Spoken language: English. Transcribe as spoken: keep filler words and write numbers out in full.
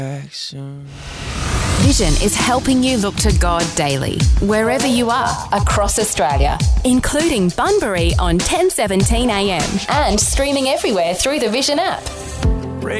Action. Vision is helping you look to God daily, wherever you are across Australia, including Bunbury on ten seventeen a m and streaming everywhere through the Vision app.